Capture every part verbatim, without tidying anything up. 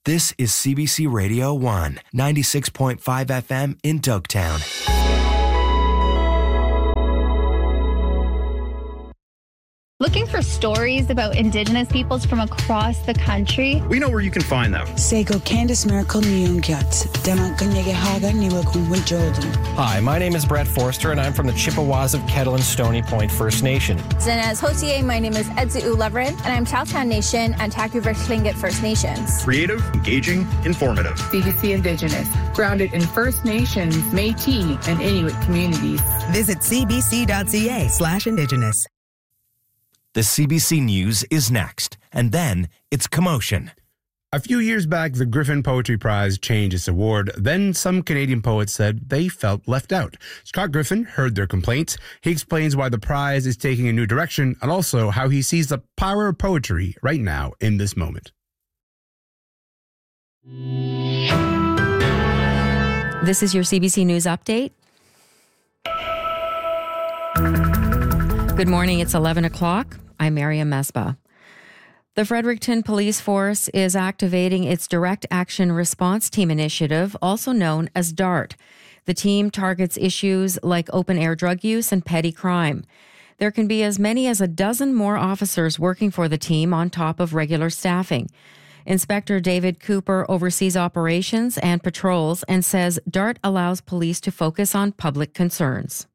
This is C B C Radio one, ninety-six point five F M in Dogtown. Looking for stories about Indigenous peoples from across the country? We know where you can find them. Sego Candice Miracle Nyungyat, Dema Kanyege Haga Niwakun Jordan. Hi, my name is Brett Forster, and I'm from the Chippewas of Kettle and Stony Point First Nation. Zenez Hotier, my name is Edzi Ulevrin, and I'm Chowtown Nation and Taku-River Tlingit First Nations. Creative, engaging, informative. C B C Indigenous, grounded in First Nations, Métis, and Inuit communities. Visit cbc.ca slash Indigenous. The C B C News is next, and then it's commotion. A few years back, the Griffin Poetry Prize changed its award. Then some Canadian poets said they felt left out. Scott Griffin heard their complaints. He explains why the prize is taking a new direction and also how he sees the power of poetry right now in this moment. This is your C B C News Update. Good morning. It's eleven o'clock. I'm Mariam Mesbah. The Fredericton Police Force is activating its Direct Action Response Team initiative, also known as DART. The team targets issues like open-air drug use and petty crime. There can be as many as a dozen more officers working for the team on top of regular staffing. Inspector David Cooper oversees operations and patrols and says DART allows police to focus on public concerns.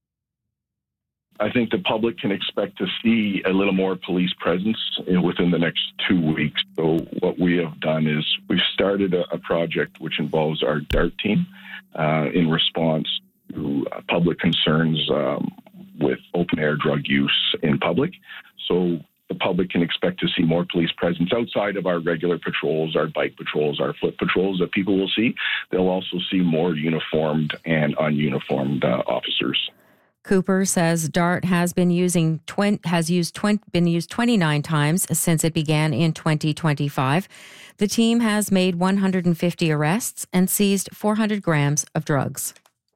I think the public can expect to see a little more police presence within the next two weeks. So what we have done is we've started a, a project which involves our DART team uh, in response to uh, public concerns um, with open-air drug use in public. So the public can expect to see more police presence outside of our regular patrols, our bike patrols, our foot patrols that people will see. They'll also see more uniformed and ununiformed uh, officers. Cooper says DART has been using twen- has used twen- been used twenty-nine times since it began in twenty twenty-five. The team has made one hundred fifty arrests and seized four hundred grams of drugs.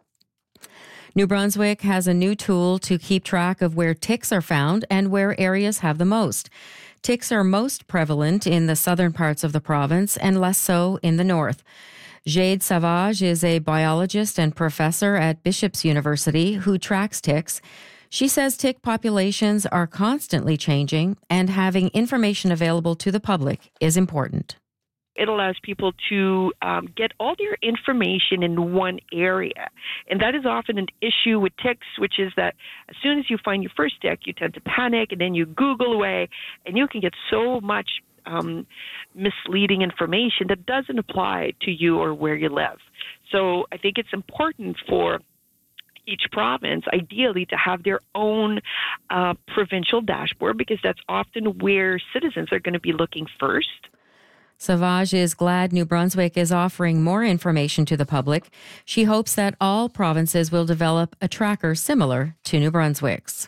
New Brunswick has a new tool to keep track of where ticks are found and where areas have the most. Ticks are most prevalent in the southern parts of the province and less so in the north. Jade Savage is a biologist and professor at Bishop's University who tracks ticks. She says tick populations are constantly changing and having information available to the public is important. It allows people to um, get all their information in one area. And that is often an issue with ticks, which is that as soon as you find your first tick, you tend to panic and then you Google away and you can get so much Um, misleading information that doesn't apply to you or where you live. So I think it's important for each province, ideally, to have their own uh, provincial dashboard because that's often where citizens are going to be looking first. Savage is glad New Brunswick is offering more information to the public. She hopes that all provinces will develop a tracker similar to New Brunswick's.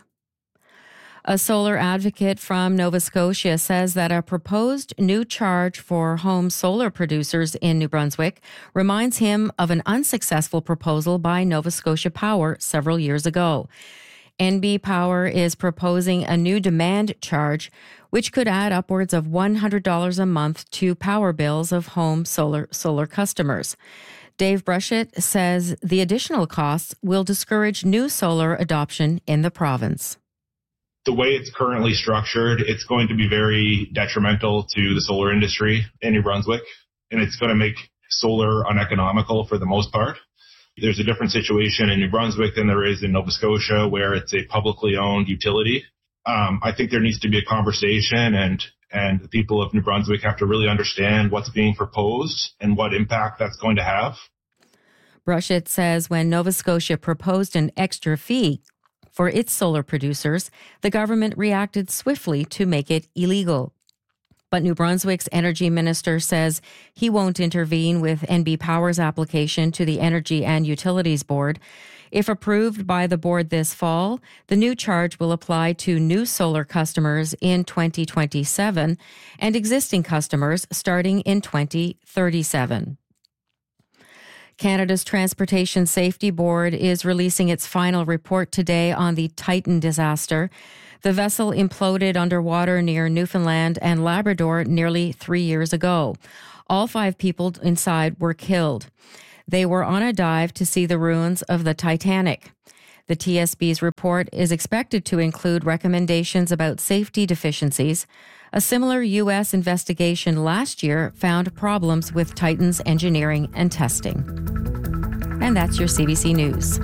A solar advocate from Nova Scotia says that a proposed new charge for home solar producers in New Brunswick reminds him of an unsuccessful proposal by Nova Scotia Power several years ago. N B Power is proposing a new demand charge, which could add upwards of one hundred dollars a month to power bills of home solar solar customers. Dave Brushett says the additional costs will discourage new solar adoption in the province. The way it's currently structured, it's going to be very detrimental to the solar industry in New Brunswick, and it's going to make solar uneconomical for the most part. There's a different situation in New Brunswick than there is in Nova Scotia, where it's a publicly owned utility. Um, I think there needs to be a conversation, and and the people of New Brunswick have to really understand what's being proposed and what impact that's going to have. Brushett says when Nova Scotia proposed an extra fee for its solar producers, the government reacted swiftly to make it illegal. But New Brunswick's energy minister says he won't intervene with N B Power's application to the Energy and Utilities Board. If approved by the board this fall, the new charge will apply to new solar customers in twenty twenty-seven and existing customers starting in twenty thirty-seven. Canada's Transportation Safety Board is releasing its final report today on the Titan disaster. The vessel imploded underwater near Newfoundland and Labrador nearly three years ago. All five people inside were killed. They were on a dive to see the ruins of the Titanic. The T S B's report is expected to include recommendations about safety deficiencies. A similar U S investigation last year found problems with Titan's engineering and testing. And that's your C B C News.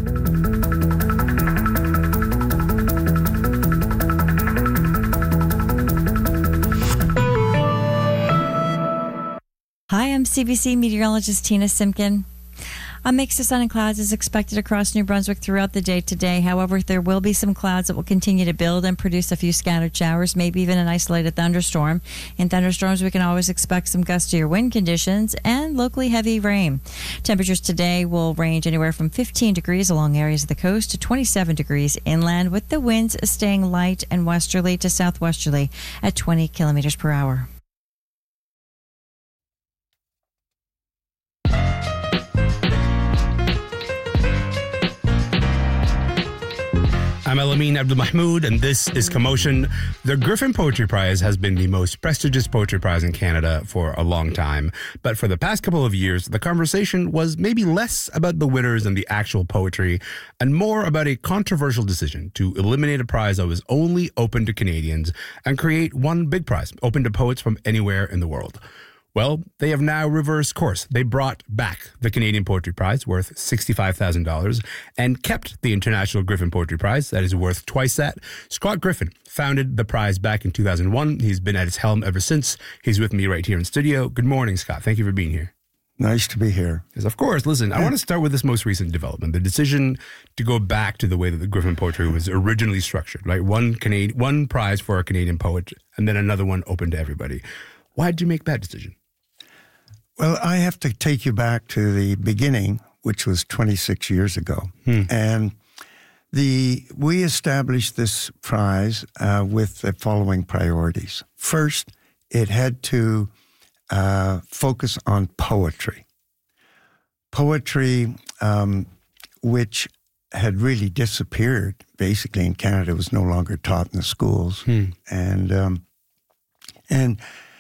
Hi, I'm C B C meteorologist Tina Simkin. A mix of sun and clouds is expected across New Brunswick throughout the day today. However, there will be some clouds that will continue to build and produce a few scattered showers, maybe even an isolated thunderstorm. In thunderstorms, we can always expect some gustier wind conditions and locally heavy rain. Temperatures today will range anywhere from fifteen degrees along areas of the coast to twenty-seven degrees inland, with the winds staying light and westerly to southwesterly at twenty kilometers per hour. I'm Elamin Abdulmahmoud, and this is Commotion. The Griffin Poetry Prize has been the most prestigious poetry prize in Canada for a long time. But for the past couple of years, the conversation was maybe less about the winners and the actual poetry, and more about a controversial decision to eliminate a prize that was only open to Canadians and create one big prize open to poets from anywhere in the world. Well, they have now reversed course. They brought back the Canadian Poetry Prize, worth sixty-five thousand dollars, and kept the International Griffin Poetry Prize, that is worth twice that. Scott Griffin founded the prize back in two thousand one. He's been at its helm ever since. He's with me right here in studio. Good morning, Scott. Thank you for being here. Nice to be here. Yes, of course. Listen, I want to start with this most recent development, the decision to go back to the way that the Griffin Poetry was originally structured, right? One Canadian, one prize for a Canadian poet, and then another one open to everybody. Why did you make that decision? Well, I have to take you back to the beginning, which was twenty-six years ago. Hmm. And the we established this prize uh, with the following priorities. First, it had to uh, focus on poetry. Poetry, um, which had really disappeared, basically, in Canada. It was no longer taught in the schools. Hmm. And um, and...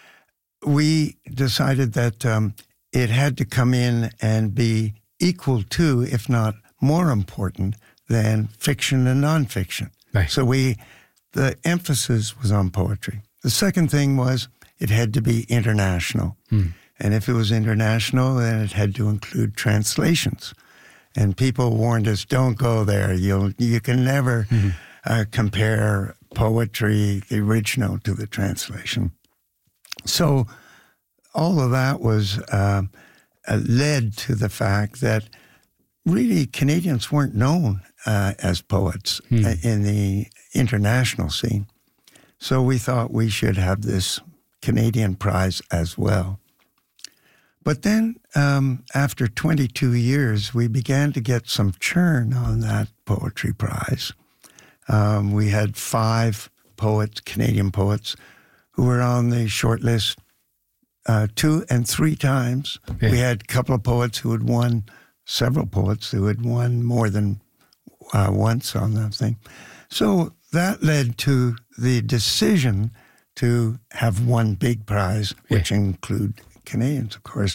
we decided that um, it had to come in and be equal to, if not more important, than fiction and nonfiction. Right. So we, the emphasis was on poetry. The second thing was it had to be international. Hmm. And if it was international, then it had to include translations. And people warned us, don't go there. You'll, you can never mm-hmm. uh, compare poetry, the original, to the translation. So all of that was uh, uh, led to the fact that really Canadians weren't known uh, as poets hmm. uh, in the international scene. So we thought we should have this Canadian prize as well. But then um, after twenty-two years, we began to get some churn on that poetry prize. Um, we had five poets, Canadian poets, who were on the short list uh, two and three times. Yeah. We had a couple of poets who had won, several poets who had won more than uh, once on that thing. So that led to the decision to have one big prize, which yeah. include Canadians, of course.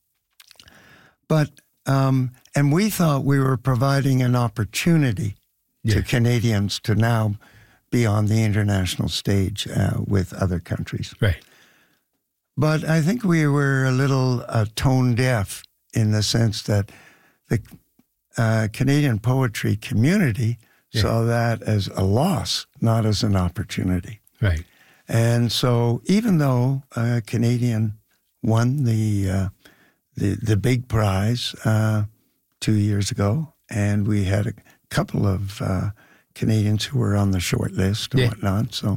But, um, and we thought we were providing an opportunity yeah. to Canadians to now be on the international stage uh, with other countries. Right. But I think we were a little uh, tone deaf in the sense that the uh, Canadian poetry community yeah. saw that as a loss, not as an opportunity. Right. And so even though a Canadian won the, uh, the, the big prize uh, two years ago, and we had a couple of uh, Canadians who were on the short list and yeah. whatnot. So,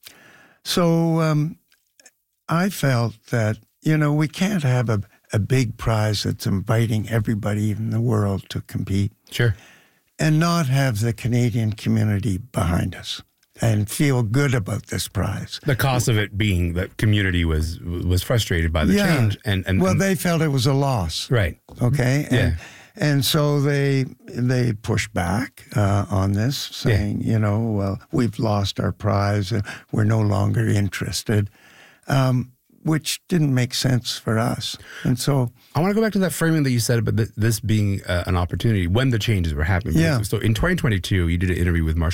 so um, I felt that, you know, we can't have a, a big prize that's inviting everybody in the world to compete. Sure. And not have the Canadian community behind us and feel good about this prize. The cost of it being that community was was frustrated by the yeah. change. and, and Well, and, they felt it was a loss. Right. Okay? And, yeah. And so they they pushed back uh, on this, saying, yeah. you know, well, we've lost our prize. And we're no longer interested. Um, which didn't make sense for us. And so I want to go back to that framing that you said about th- this being uh, an opportunity when the changes were happening. Yeah. So in twenty twenty-two, you did an interview with Marsha